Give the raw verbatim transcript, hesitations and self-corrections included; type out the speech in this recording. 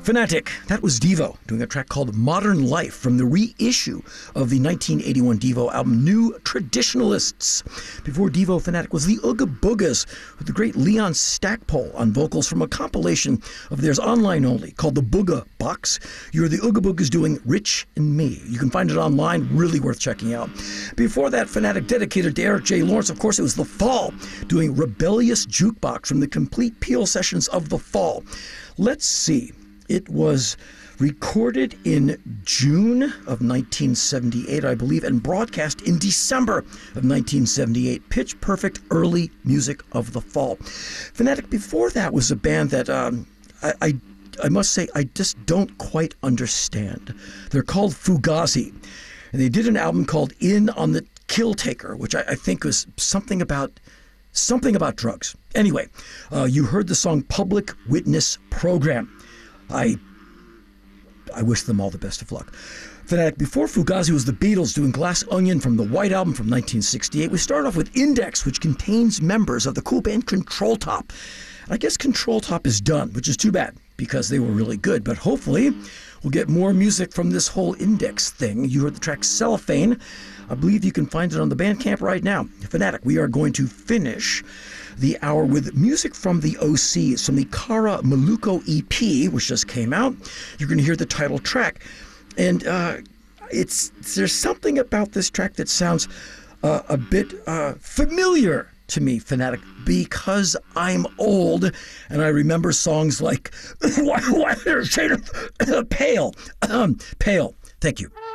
Fanatic, that was Devo, doing a track called Modern Life from the reissue of the nineteen eighty-one Devo album New Traditionalists. Before Devo, Fanatic was the Ooga Boogas with the great Leon Stackpole on vocals from a compilation of theirs online only called the Booga Box. You're the Ooga Boogas doing Rich and Me. You can find it online, really worth checking out. Before that, Fanatic dedicated to Eric J. Lawrence, of course, it was The Fall, doing Rebellious Jukebox from the complete Peel sessions of The Fall. Let's see. It was recorded in June of nineteen seventy-eight, I believe, and broadcast in December of nineteen seventy-eight. Pitch Perfect early music of The Fall. Fanatic before that was a band that um, I, I, I must say I just don't quite understand. They're called Fugazi, and they did an album called In on the Kill Taker, which I, I think was something about something about drugs. Anyway, uh, you heard the song Public Witness Program. I I wish them all the best of luck. Fanatic, before Fugazi was the Beatles doing Glass Onion from the White Album from nineteen sixty-eight. We start off with Index, which contains members of the cool band Control Top. I guess Control Top is done, which is too bad because they were really good. But hopefully we'll get more music from this whole Index thing. You heard the track Cellophane. I believe you can find it on the Bandcamp right now. Fanatic, we are going to finish the hour with music from the O Cs, from the Kara Maluko E P, which just came out. You're going to hear the title track. And uh, it's there's something about this track that sounds uh, a bit uh, familiar to me, Fanatic, because I'm old and I remember songs like Why, why Pale. Um, Pale. Thank you.